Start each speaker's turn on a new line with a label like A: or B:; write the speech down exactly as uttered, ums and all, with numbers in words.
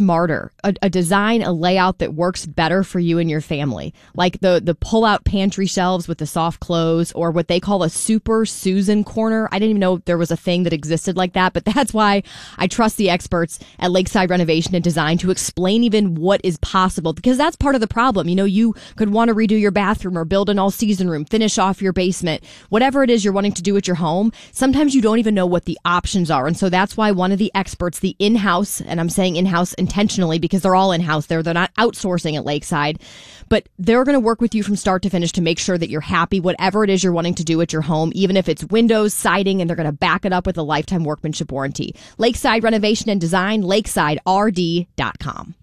A: smarter, a, a design, a layout that works better for you and your family. Like the, the pull-out pantry shelves with the soft close, or what they call a Super Susan corner. I didn't even know there was a thing that existed like that, but that's why I trust the experts at Lakeside Renovation and Design to explain even what is possible, because that's part of the problem. You know, you could want to redo your bathroom or build an all-season room, finish off your basement, whatever it is you're wanting to do at your home. Sometimes you don't even know what the options are. And so that's why one of the experts, the in-house, and I'm saying in-house intentionally because they're all in-house there, they're not outsourcing at Lakeside, but they're going to work with you from start to finish to make sure that you're happy, whatever it is you're wanting to do at your home, even if it's windows, siding, and they're going to back it up with a lifetime workmanship warranty. Lakeside Renovation and Design, lakeside r d dot com.